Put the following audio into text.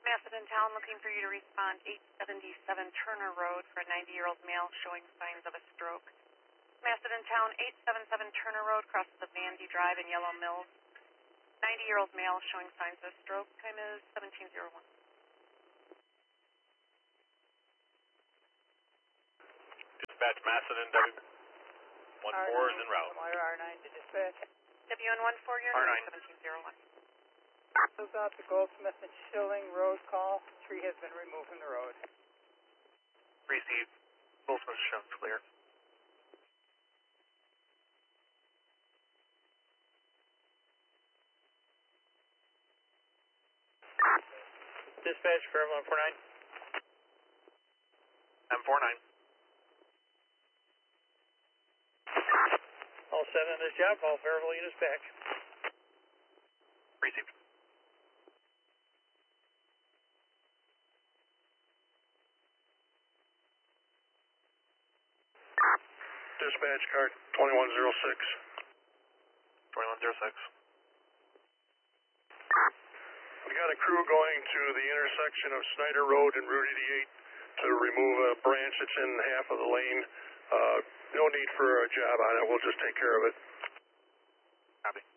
Macedon Town, looking for you to respond 877 Turner Road for a 90-year-old male showing signs of a stroke. Macedon Town, 877 Turner Road, crosses the Bandy Drive in Yellow Mills. 90-year-old male showing signs of stroke. Time is 17:01. Dispatch Macedon, W14 is en route. R9 to dispatch. WN14, you're R9. 17:01. Fills out the Goldsmith and Schilling Road call. Tree has been removed from the road. Received. Goldsmith shown clear. Dispatch for M149. M49. All set on this job. All variable units back. Received. Dispatch car 2106. 2106. We got a crew going to the intersection of Snyder Road and Route 88 to remove a branch that's in half of the lane. No need for a job on it. We'll just take care of it. Copy.